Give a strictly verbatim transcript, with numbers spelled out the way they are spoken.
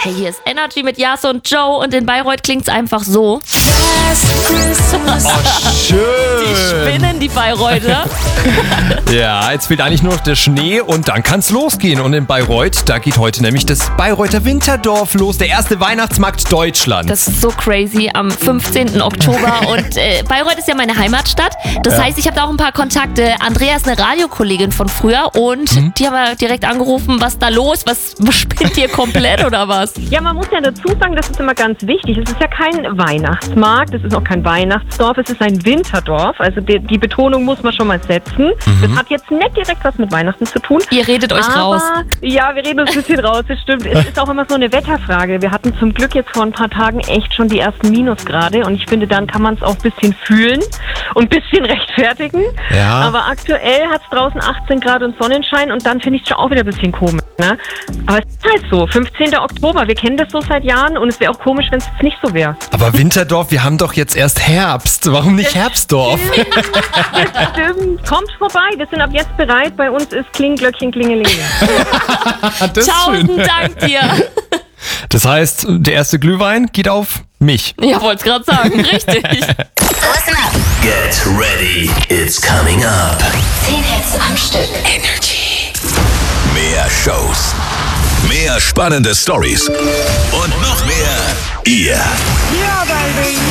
Hey, hier ist Energy mit Jas und Joe und in Bayreuth klingt's einfach so. Oh, schön. Die spinnen, die Bayreuther. Ja, jetzt fehlt eigentlich nur noch der Schnee und dann kann's losgehen. Und in Bayreuth, da geht heute nämlich das Bayreuther Winterdorf los, der erste Weihnachtsmarkt Deutschlands. Das ist so crazy am fünfzehnten Oktober und äh, Bayreuth ist ja meine Heimatstadt. Das Ja. heißt, ich habe da auch ein paar Kontakte. Andrea ist eine Radiokollegin von früher und Mhm. die haben wir direkt angerufen, was da los? Was, was spinnt ihr komplett oder was? Ja, man muss ja dazu sagen, das ist immer ganz wichtig. Es ist ja kein Weihnachtsmarkt, es ist auch kein Weihnachtsdorf, es ist ein Winterdorf. Also die, die Betonung muss man schon mal setzen. Das hat jetzt nicht direkt was mit Weihnachten zu tun. Ihr redet euch aber, raus. Ja, wir reden uns ein bisschen raus, das stimmt. Es ist auch immer so eine Wetterfrage. Wir hatten zum Glück jetzt vor ein paar Tagen echt schon die ersten Minusgrade und ich finde, dann kann man es auch ein bisschen fühlen und ein bisschen rechtfertigen. Ja. Aber aktuell hat es draußen achtzehn Grad und Sonnenschein und dann finde ich es schon auch wieder ein bisschen komisch. Ne? Aber es ist halt so, fünfzehnten Oktober, wir kennen das so seit Jahren und es wäre auch komisch, wenn es jetzt nicht so wäre. Aber Winterdorf, wir haben doch jetzt erst Herbst. Warum nicht Herbstdorf? Das stimmt. Kommt vorbei, wir sind ab jetzt bereit. Bei uns ist Klingelglöckchen, Klingelingeling. Das ist schön. Tausend Dank dir. Das heißt, der erste Glühwein geht auf mich. Ja, wollte gerade sagen, richtig. Listen up. Get ready, it's coming up. zehn Hits am Stück. Energy. Mehr Shows, mehr spannende Stories und noch mehr ihr. Ja, Baby.